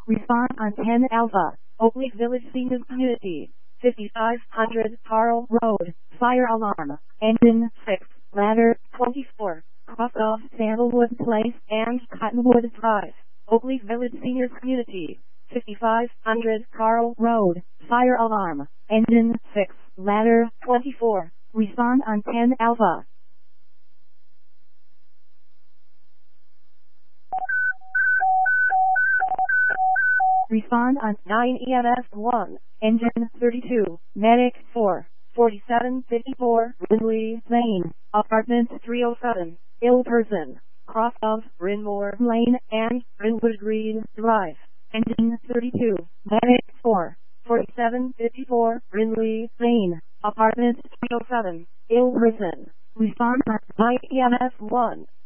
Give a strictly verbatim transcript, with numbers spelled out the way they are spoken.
Respond on ten Alpha, Oakley Village Senior Community, fifty-five hundred Carl Road, fire alarm, engine six, ladder twenty-four, cross off Sandalwood Place and Cottonwood Drive, Oakley Village Senior Community, fifty-five hundred Carl Road, fire alarm, engine six, ladder twenty-four, respond on ten Alpha. Respond on nine E M S one, engine thirty-two, medic four, forty-seven fifty-four, Brindley Lane, apartment three oh seven, ill person, cross of Brynmore Lane and Brynwood Green Drive, engine thirty-two, medic four, forty-seven fifty-four, Brindley Lane, apartment three oh seven, ill person, respond on nine E M S one,